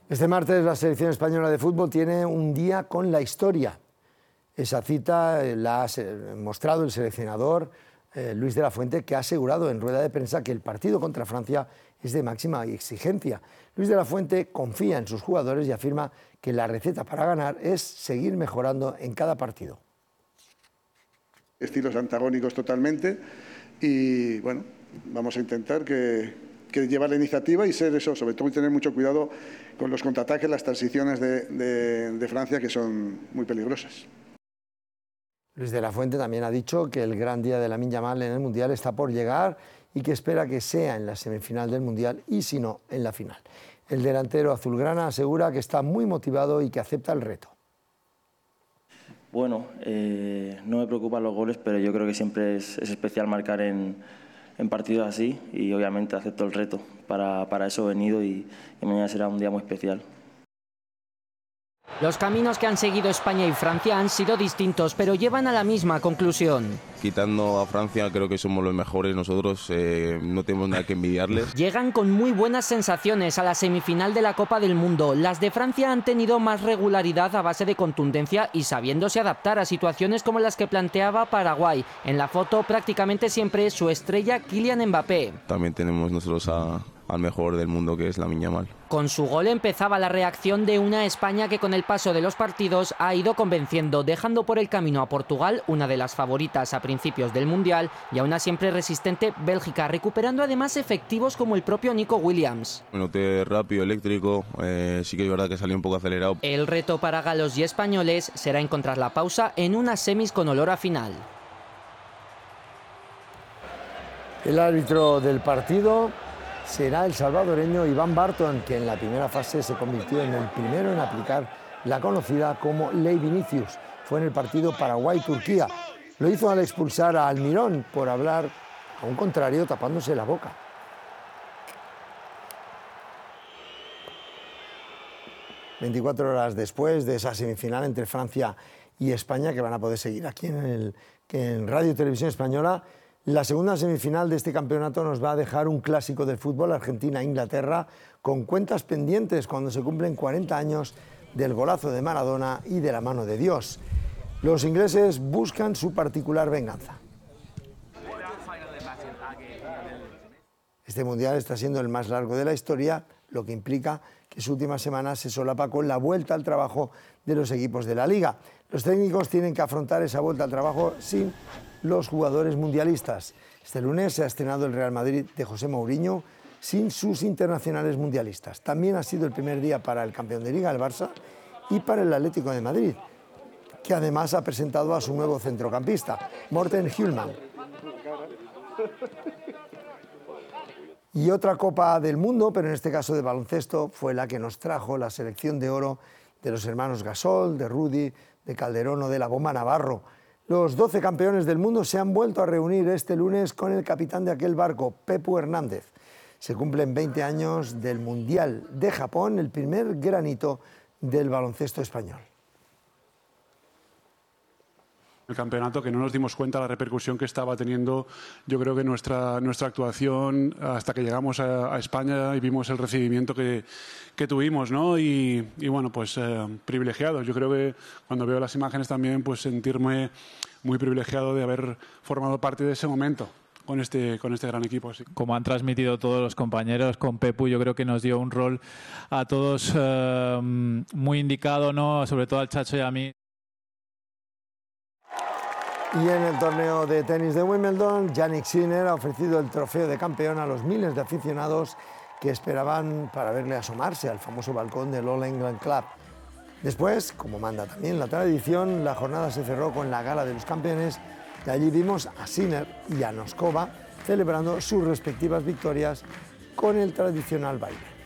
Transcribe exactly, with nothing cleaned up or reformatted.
Este martes la selección española de fútbol tiene un día con la historia. Esa cita la ha mostrado el seleccionador eh, Luis de la Fuente, que ha asegurado en rueda de prensa que el partido contra Francia es de máxima exigencia. Luis de la Fuente confía en sus jugadores y afirma que la receta para ganar es seguir mejorando en cada partido. Estilos antagónicos totalmente y bueno, vamos a intentar que, que llevar la iniciativa y ser eso, sobre todo y tener mucho cuidado con los contraataques, las transiciones de, de, de Francia, que son muy peligrosas. Luis de la Fuente también ha dicho que el gran día de Lamine Yamal en el Mundial está por llegar y que espera que sea en la semifinal del Mundial y si no, en la final. El delantero azulgrana asegura que está muy motivado y que acepta el reto. Bueno, eh, no me preocupan los goles, pero yo creo que siempre es, es especial marcar en, en partidos así y obviamente acepto el reto. Para, para eso he venido y, y mañana será un día muy especial. Los caminos que han seguido España y Francia han sido distintos, pero llevan a la misma conclusión. Quitando a Francia, creo que somos los mejores nosotros, eh, no tenemos nada que envidiarles. Llegan con muy buenas sensaciones a la semifinal de la Copa del Mundo. Las de Francia han tenido más regularidad a base de contundencia y sabiéndose adaptar a situaciones como las que planteaba Paraguay. En la foto prácticamente siempre es su estrella Kylian Mbappé. También tenemos nosotros a... al mejor del mundo, que es Lamine Yamal. Con su gol empezaba la reacción de una España que con el paso de los partidos ha ido convenciendo, dejando por el camino a Portugal, una de las favoritas a principios del Mundial, y a una siempre resistente Bélgica, recuperando además efectivos como el propio Nico Williams. Me noté rápido, eléctrico, eh, sí que es verdad que salió un poco acelerado. El reto para galos y españoles será encontrar la pausa en unas semis con olor a final. El árbitro del partido será el salvadoreño Iván Barton, que en la primera fase se convirtió en el primero en aplicar la conocida como Ley Vinicius. Fue en el partido Paraguay-Turquía. Lo hizo al expulsar a Almirón por hablar a un contrario tapándose la boca. veinticuatro horas después de esa semifinal entre Francia y España, que van a poder seguir aquí en, el, en Radio y Televisión Española, la segunda semifinal de este campeonato nos va a dejar un clásico del fútbol, Argentina-Inglaterra, con cuentas pendientes cuando se cumplen cuarenta años del golazo de Maradona y de la mano de Dios. Los ingleses buscan su particular venganza. Este mundial está siendo el más largo de la historia, lo que implica que su última semana se solapa con la vuelta al trabajo de los equipos de la Liga. Los técnicos tienen que afrontar esa vuelta al trabajo sin los jugadores mundialistas. Este lunes se ha estrenado el Real Madrid de José Mourinho sin sus internacionales mundialistas. También ha sido el primer día para el campeón de Liga, el Barça, y para el Atlético de Madrid, que además ha presentado a su nuevo centrocampista, Morten Hjulmand. Y otra Copa del Mundo, pero en este caso de baloncesto, fue la que nos trajo la selección de oro de los hermanos Gasol, de Rudy, de Calderón o de la Bomba Navarro. Los doce campeones del mundo se han vuelto a reunir este lunes con el capitán de aquel barco, Pepu Hernández. Se cumplen veinte años del Mundial de Japón, el primer granito del baloncesto español. El campeonato, que no nos dimos cuenta de la repercusión que estaba teniendo, yo creo que nuestra, nuestra actuación hasta que llegamos a, a España y vimos el recibimiento que, que tuvimos, ¿no? Y, y bueno, pues eh, privilegiados. Yo creo que cuando veo las imágenes también, pues sentirme muy privilegiado de haber formado parte de ese momento con este, con este gran equipo. Sí. Como han transmitido todos los compañeros, con Pepu yo creo que nos dio un rol a todos eh, muy indicado, ¿no? Sobre todo al Chacho y a mí. Y en el torneo de tenis de Wimbledon, Jannik Sinner ha ofrecido el trofeo de campeón a los miles de aficionados que esperaban para verle asomarse al famoso balcón del All England Club. Después, como manda también la tradición, la jornada se cerró con la gala de los campeones y allí vimos a Sinner y a Noskova celebrando sus respectivas victorias con el tradicional baile.